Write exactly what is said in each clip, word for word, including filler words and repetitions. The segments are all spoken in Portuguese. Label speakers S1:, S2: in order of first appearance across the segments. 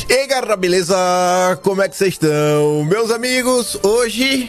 S1: E aí galera, beleza? Como é que vocês estão? Meus amigos, hoje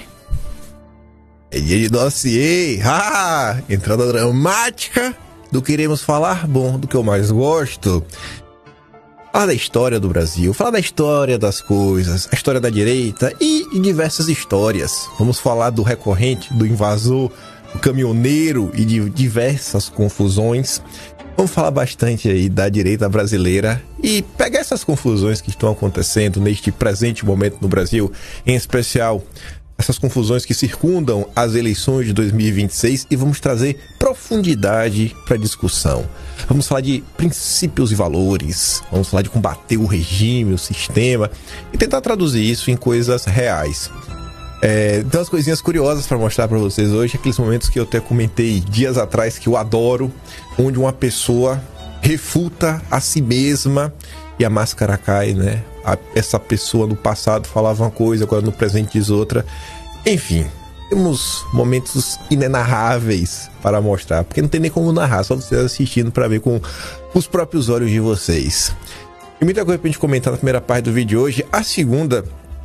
S1: é dia de dossiê. Ah, entrada dramática do que iremos falar. Bom, do que eu mais gosto. Falar da história do Brasil, falar da história das coisas, a história da direita e de diversas histórias. Vamos falar do recorrente, do invasor, do caminhoneiro e de diversas confusões. Vamos falar bastante aí da direita brasileira e pegar essas confusões que estão acontecendo neste presente momento no Brasil, em especial essas confusões que circundam as eleições de dois mil e vinte e seis, e vamos trazer profundidade para a discussão. Vamos falar de princípios e valores, vamos falar de combater o regime, o sistema e tentar traduzir isso em coisas reais. É, então as coisinhas curiosas para mostrar para vocês hoje, aqueles momentos que eu até comentei dias atrás que eu adoro, onde uma pessoa refuta a si mesma e a máscara cai, né? A, essa pessoa no passado falava uma coisa, agora no presente diz outra. Enfim, temos momentos inenarráveis para mostrar, porque não tem nem como narrar, só vocês assistindo para ver com os próprios olhos de vocês. E muita coisa pra gente comentar na primeira parte do vídeo de hoje. A segunda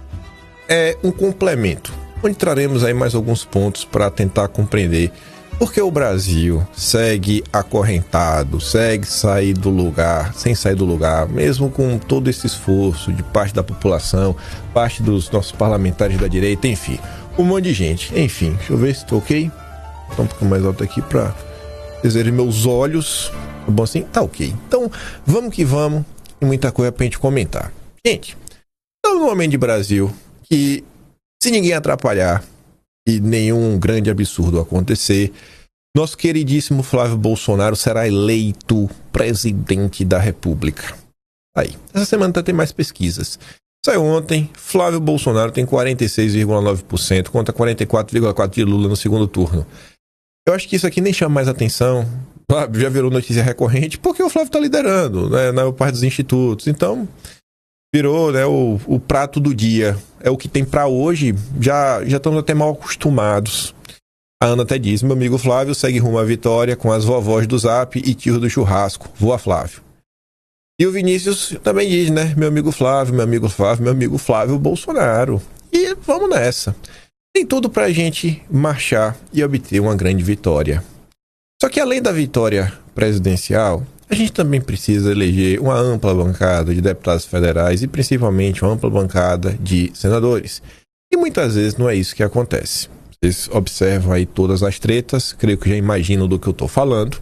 S1: é um complemento, onde traremos aí mais alguns pontos para tentar compreender por que o Brasil segue acorrentado, segue sair do lugar, sem sair do lugar, mesmo com todo esse esforço de parte da população, parte dos nossos parlamentares da direita, enfim, um monte de gente. Enfim, deixa eu ver se estou ok. Então um pouco mais alto aqui para vocês verem meus olhos. Tá bom assim? Tá ok. Então vamos que vamos, e muita coisa pra gente comentar. Gente, estamos num momento de Brasil que, se ninguém atrapalhar e nenhum grande absurdo acontecer, nosso queridíssimo Flávio Bolsonaro será eleito presidente da República. Aí, essa semana tem mais pesquisas. Saiu ontem, Flávio Bolsonaro tem quarenta e seis vírgula nove por cento contra quarenta e quatro vírgula quatro por cento de Lula no segundo turno. Eu acho que isso aqui nem chama mais atenção, sabe? Já virou notícia recorrente, porque o Flávio está liderando, né, na maior parte dos institutos. Então virou, né, o, o prato do dia. É o que tem para hoje. Já, já estamos até mal acostumados. A Ana até diz: meu amigo Flávio segue rumo à vitória com as vovós do Zap e tio do churrasco. Voa, Flávio. E o Vinícius também diz, né? Meu amigo Flávio, meu amigo Flávio, meu amigo Flávio Bolsonaro. E vamos nessa. Tem tudo para a gente marchar e obter uma grande vitória. Só que além da vitória presidencial, a gente também precisa eleger uma ampla bancada de deputados federais e principalmente uma ampla bancada de senadores. E muitas vezes não é isso que acontece. Vocês observam aí todas as tretas, creio que já imaginam do que eu estou falando.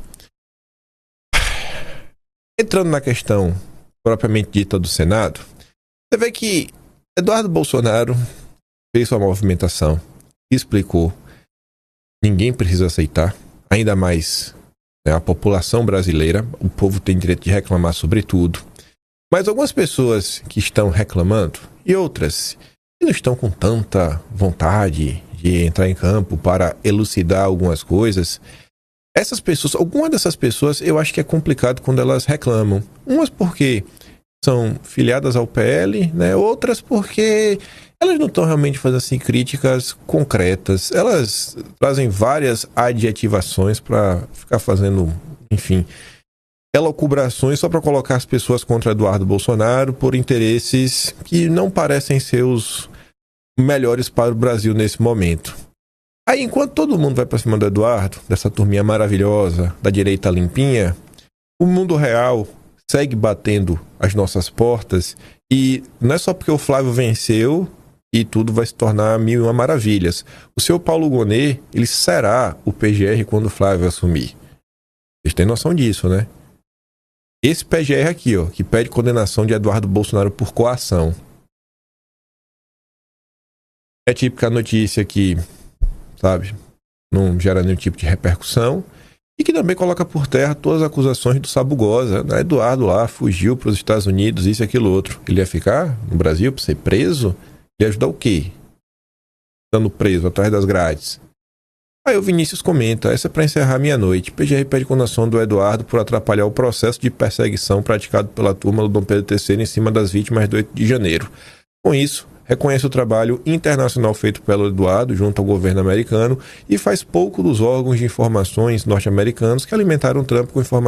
S1: Entrando na questão propriamente dita do Senado, você vê que Eduardo Bolsonaro fez sua movimentação, explicou, ninguém precisa aceitar, ainda mais a população brasileira, o povo tem direito de reclamar sobre tudo, mas algumas pessoas que estão reclamando e outras que não estão com tanta vontade de entrar em campo para elucidar algumas coisas, essas pessoas, alguma dessas pessoas eu acho que é complicado quando elas reclamam, umas porque são filiadas ao P L, né? Outras porque elas não estão realmente fazendo assim críticas concretas. Elas trazem várias adjetivações para ficar fazendo, enfim, elucubrações só para colocar as pessoas contra Eduardo Bolsonaro por interesses que não parecem ser os melhores para o Brasil nesse momento. Aí, enquanto todo mundo vai para cima do Eduardo, dessa turminha maravilhosa, da direita limpinha, o mundo real segue batendo as nossas portas, e não é só porque o Flávio venceu e tudo vai se tornar mil e uma maravilhas. O seu Paulo Gonet, ele será o P G R quando o Flávio assumir. Vocês têm noção disso, né? Esse P G R aqui, ó, que pede condenação de Eduardo Bolsonaro por coação. É típica notícia que, sabe, não gera nenhum tipo de repercussão e que também coloca por terra todas as acusações do Sabugosa, né? Eduardo lá fugiu para os Estados Unidos, isso e aquilo outro. Ele ia ficar no Brasil para ser preso? Ele ia ajudar o quê? Estando preso atrás das grades. Aí o Vinícius comenta: essa é para encerrar minha noite. P G R pede condenação do Eduardo por atrapalhar o processo de perseguição praticado pela turma do Dom Pedro terceiro em cima das vítimas do oito de janeiro. Com isso, reconhece o trabalho internacional feito pelo Eduardo junto ao governo americano e faz pouco dos órgãos de informações norte-americanos que alimentaram Trump com informações